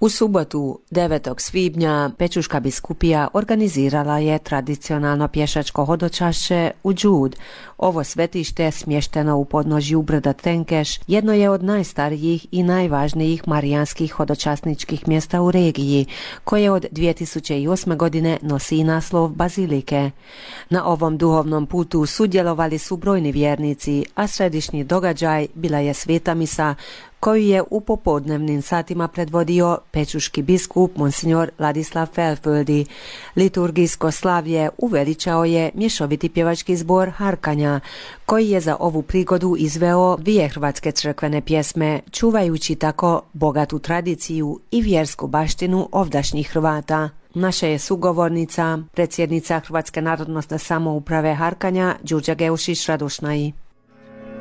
U subotu 9. svibnja Pečuška biskupija organizirala je tradicionalno pješačko hodočašće u Đud. Ovo svetište, smješteno u podnožju brda Tenkeš, jedno je od najstarijih i najvažnijih marijanskih hodočasničkih mjesta u regiji, koje od 2008. godine nosi naslov Bazilike. Na ovom duhovnom putu sudjelovali su brojni vjernici, a središnji događaj bila je sveta misa, koju je u popodnevnim satima predvodio pečuški biskup monsignor Ladislav Felföldi. Liturgijsko slavlje uveličao je mješoviti pjevački zbor Harkanja, koji je za ovu prigodu izveo dvije hrvatske crkvene pjesme, čuvajući tako bogatu tradiciju i vjersku baštinu ovdašnjih Hrvata. Naša je sugovornica, predsjednica Hrvatske narodnosne samouprave Harkanja, Đurđa Geušić Radošnaj.